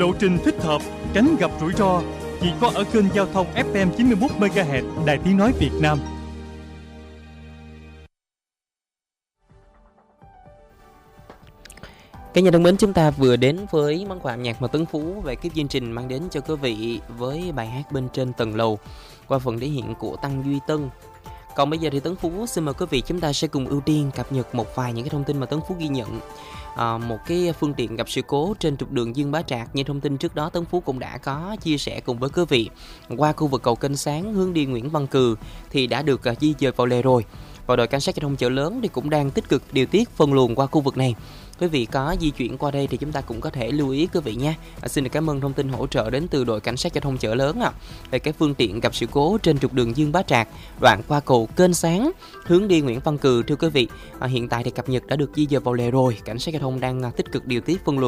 lộ trình thích hợp, tránh gặp rủi ro. Chỉ có ở kênh giao thông FM 91 MHz Đài Tiếng nói Việt Nam. Các nhà thân mến, chúng ta vừa đến với món quà âm nhạc mà Tấn Phú về cái chương trình mang đến cho quý vị với bài hát Bên Trên Tầng Lầu qua phần thể hiện của Tăng Duy Tân. Còn bây giờ thì Tấn Phú xin mời quý vị chúng ta sẽ cùng ưu tiên cập nhật một vài những cái thông tin mà Tấn Phú ghi nhận. Một cái phương tiện gặp sự cố trên trục đường Dương Bá Trạc, như thông tin trước đó Tấn Phú cũng đã có chia sẻ cùng với quý vị, qua khu vực cầu Kênh Sáng hướng đi Nguyễn Văn Cừ thì đã được di dời vào lề rồi. Và đội cảnh sát giao thông Chợ Lớn thì cũng đang tích cực điều tiết phân luồng qua khu vực này. Quý vị có di chuyển qua đây thì chúng ta cũng có thể lưu ý quý vị nha. Xin được cảm ơn thông tin hỗ trợ đến từ đội cảnh sát giao thông Chợ Lớn về cái phương tiện gặp sự cố trên trục đường Dương Bá Trạc, đoạn qua cầu Kênh Sáng hướng đi Nguyễn Văn Cừ. Thưa quý vị, hiện tại thì cập nhật đã được di dời vào lề rồi. Cảnh sát giao thông đang tích cực điều tiết phân luồng